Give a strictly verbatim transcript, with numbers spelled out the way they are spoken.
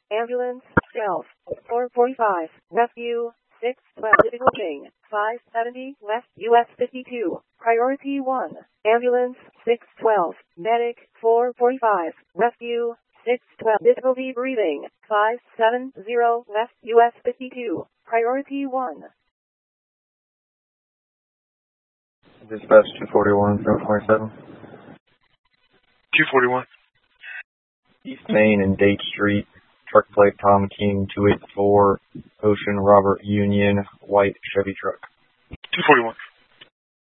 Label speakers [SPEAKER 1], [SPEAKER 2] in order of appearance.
[SPEAKER 1] Ambulance, Stealth, four forty-five, Rescue, six twelve, Looking, five seventy, West U S fifty-two, Priority one, Ambulance, six twelve, Medic, four forty-five, Rescue, six twelve, Difficulty breathing, five seventy, West U S fifty-two, Priority one.
[SPEAKER 2] Dispatch two forty-one, zero twenty-seven.
[SPEAKER 3] two forty-one.
[SPEAKER 2] East Main and Date Street, truck plate Tom King two eighty-four, Ocean Robert Union, white Chevy truck.
[SPEAKER 3] two forty-one.